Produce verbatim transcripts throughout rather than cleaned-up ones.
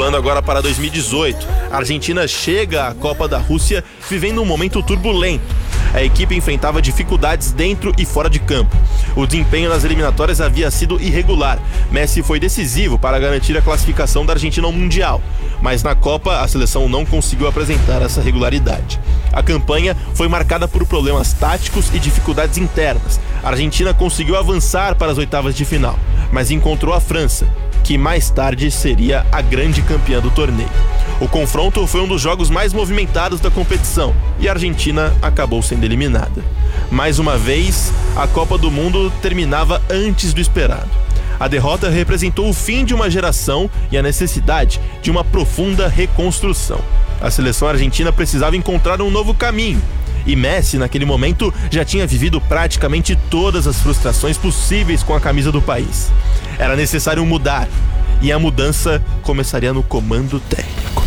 Pulando agora para dois mil e dezoito, a Argentina chega à Copa da Rússia vivendo um momento turbulento. A equipe enfrentava dificuldades dentro e fora de campo. O desempenho nas eliminatórias havia sido irregular. Messi foi decisivo para garantir a classificação da Argentina ao Mundial, mas na Copa a seleção não conseguiu apresentar essa regularidade. A campanha foi marcada por problemas táticos e dificuldades internas. A Argentina conseguiu avançar para as oitavas de final, mas encontrou a França, que mais tarde seria a grande campeã do torneio. O confronto foi um dos jogos mais movimentados da competição e a Argentina acabou sendo eliminada. Mais uma vez, a Copa do Mundo terminava antes do esperado. A derrota representou o fim de uma geração e a necessidade de uma profunda reconstrução. A seleção argentina precisava encontrar um novo caminho. E Messi, naquele momento, já tinha vivido praticamente todas as frustrações possíveis com a camisa do país. Era necessário mudar, e a mudança começaria no comando técnico.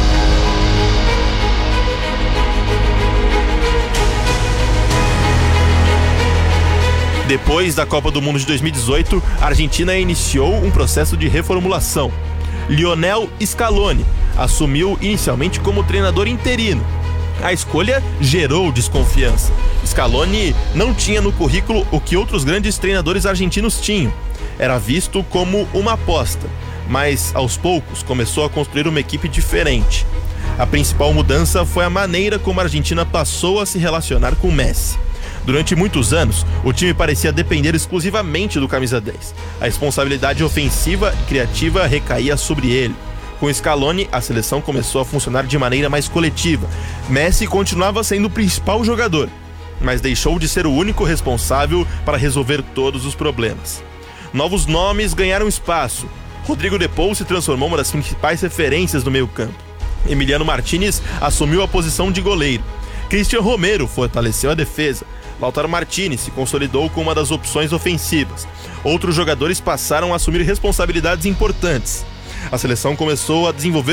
Depois da Copa do Mundo de dois mil e dezoito, a Argentina iniciou um processo de reformulação. Lionel Scaloni assumiu inicialmente como treinador interino. A escolha gerou desconfiança. Scaloni não tinha no currículo o que outros grandes treinadores argentinos tinham. Era visto como uma aposta, mas aos poucos começou a construir uma equipe diferente. A principal mudança foi a maneira como a Argentina passou a se relacionar com Messi. Durante muitos anos, o time parecia depender exclusivamente do camisa dez. A responsabilidade ofensiva e criativa recaía sobre ele. Com Scaloni, a seleção começou a funcionar de maneira mais coletiva. Messi continuava sendo o principal jogador, mas deixou de ser o único responsável para resolver todos os problemas. Novos nomes ganharam espaço. Rodrigo de Paul se transformou em uma das principais referências do meio-campo. Emiliano Martínez assumiu a posição de goleiro. Cristian Romero fortaleceu a defesa. Lautaro Martínez se consolidou como uma das opções ofensivas. Outros jogadores passaram a assumir responsabilidades importantes. A seleção começou a desenvolver